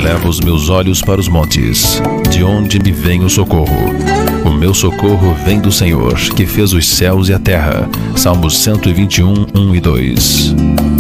Eleva os meus olhos para os montes, de onde me vem o socorro. O meu socorro vem do Senhor, que fez os céus e a terra. Salmos 121, 1 e 2.